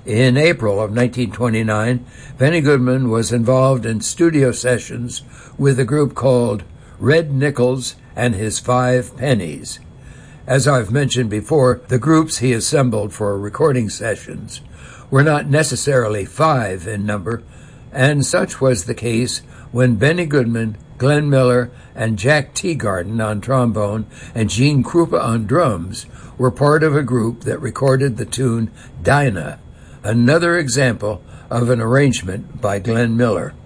In April of 1929, Benny Goodman was involved in studio sessions with a group called Red Nichols and His Five Pennies. As I've mentioned before, the groups he assembled for recording sessions were not necessarily 5 in number, and such was the case when Benny Goodman, Glenn Miller, and Jack Teagarden on trombone and Gene Krupa on drums were part of a group that recorded the tune Dinah, another example of an arrangement by Glenn Miller.